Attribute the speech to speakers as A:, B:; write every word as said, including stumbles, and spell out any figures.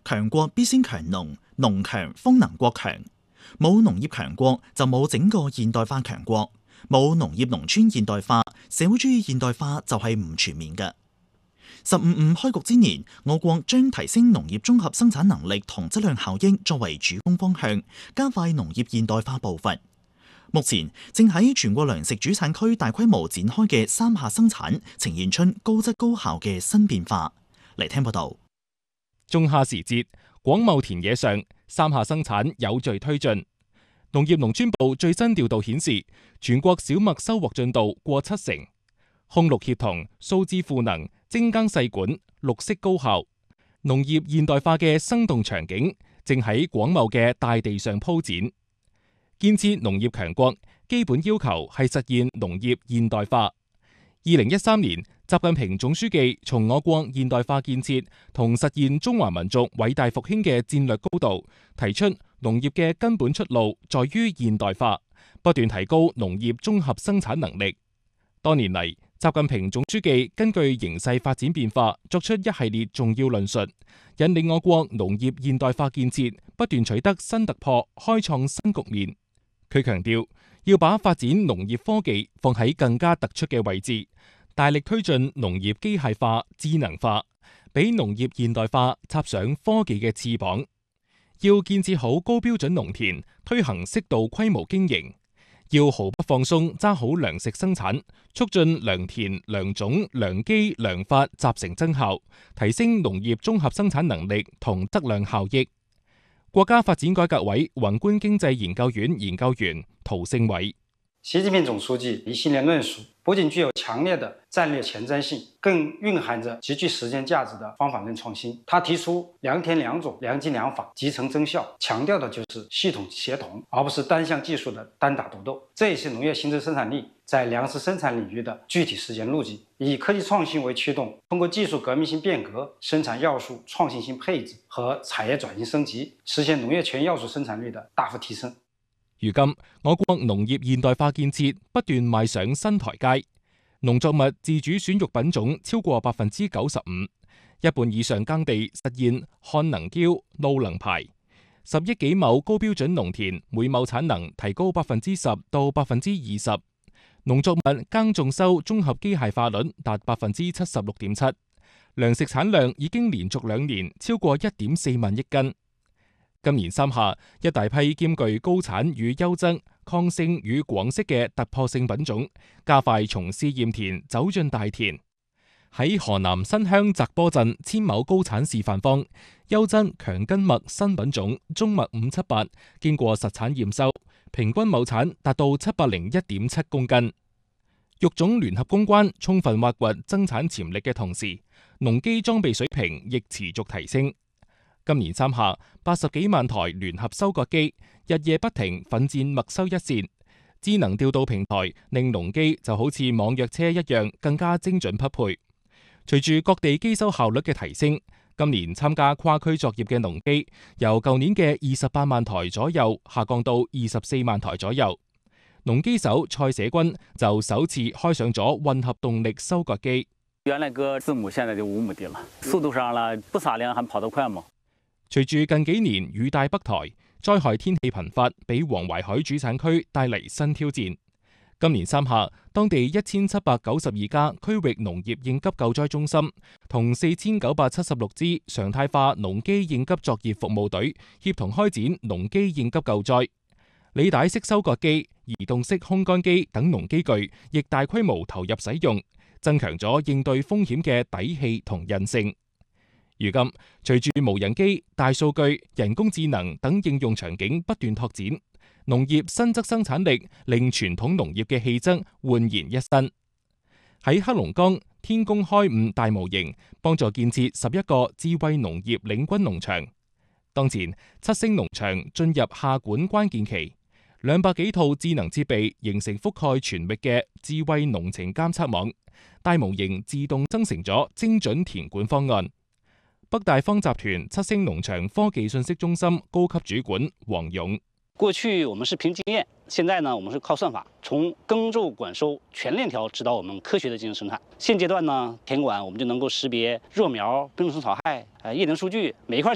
A: 強國必先強農，農強方能國強。冇農業強國就冇整個現代化強國，冇農業農村現代化，社會主義現代化就係唔全面嘅。十五五開局之年，我國將提升農業綜合生產能力同質量效益作為主攻方向，加快農業現代化步伐。目前正喺全國糧食主產區大規模展開嘅三下生產，呈現出高質高效嘅新變化。嚟聽報道。
B: 仲夏時節，廣袤田野上，三下生產有序推進。農業農村部最新調度顯示，全國小麥收穫進度過七成，控綠協同、數字賦能、精耕細管、綠色高效，農業現代化嘅生動場景正喺廣袤嘅大地上鋪展。建設農業強國基本要求係實現農業現代化。二零一三年，習近平總書記從我國現代化建設同實現中華民族偉大復興嘅戰略高度，提出農業嘅根本出路在於現代化，不斷提高農業綜合生產能力。多年嚟，習近平總書記根據形勢發展變化，作出一系列重要論述，引領我國農業現代化建設不斷取得新突破，開創新局面。佢強調，要把發展農業科技放喺更加突出嘅位置，大力推進農業機械化、智能化，俾農業現代化插上科技嘅翅膀。要建設好高標準農田，推行適度規模經營。要毫不放鬆揸好糧食生產，促進良田、良種、良機、良法集成增效，提升農業綜合生產能力同質量效益。國家發展改革委宏觀經濟研究院研究員陶勝偉：
C: 習近平總書記一系列論述不僅具有強烈的戰略前瞻性，更蘊含着極具實踐價值的方法論創新。他提出良田良種、良機良法集成增效，強調的就是系統協同，而不是單項技術的單打獨鬥。這也是農業新增生產力在糧食生產領域的具體實踐路徑。以科技創新為驅動，通過技術革命性變革、生產要素創新性配置和產業轉型升級，實現農業全要素生產率的大幅提升。
B: 如今，我國農業現代化建設不斷邁上新台階，農作物自主選育品種超過百分之九十五，一半以上耕地實現漢能嬌、怒能排，十億幾畝高標準農田每畝產能提高百分之十到百分之二十，農作物耕種收綜合機械化率達百分之七十六點七，糧食產量已經連續兩年超過一點四萬億斤。今年三下，一大批兼具高產與優質、抗性與廣色嘅突破性品種，加快從試驗田走進大田。喺河南新鄉澤坡鎮千畝高產示範坊，優質強根麥新品種中麥五七八經過實產驗收，平均畝產達到七百零一點七公斤。育種聯合攻關，充分挖掘增產潛力嘅同時，農機裝備水平亦持續提升。今年三下，八十幾萬台聯合收割機日夜不停奮戰麥收一線，智能調度平台令農機就好似網約車一樣更加精準匹配。隨住各地機收效率嘅提升，今年參加跨區作業嘅農機由舊年嘅二十八萬台左右下降到二十四萬台左右。農機手蔡社軍就首次開上咗混合動力收割機。
D: 原來割四畝，現在就五畝地了，速度上了，不撒糧還跑得快嗎？
B: 隨住近幾年雨帶北台，災害天氣頻發，俾黃淮海主產區帶嚟新挑戰。今年三下，當地一千七百九十二家區域農業應急救災中心同四千九百七十六支常態化農機應急作業服務隊協同開展農機應急救災。履帶式收割機、移動式烘乾機等農機具亦大規模投入使用，增強咗應對風險嘅底氣同韌性。如今，隨住無人機、大數據、人工智能等應用場景不斷拓展，農業新質生產力令傳統農業嘅氣質煥然一新。喺黑龍江，天工開五大模型幫助建設十一個智慧農業領軍農場。當前，七星農場進入下管關鍵期，兩百幾套智能設備形成覆蓋全域嘅智慧農情監測網，大模型自動生成咗精準田管方案。北大方集團七星農場科技信息中心高級主管黃勇：
E: 過去我們是憑經驗，現在呢我們是靠算法，從耕種管收全鏈條指導我們科學的進行生產。現階段呢田管我們就能夠識別弱苗、病蟲草害、呃液能數據，每一塊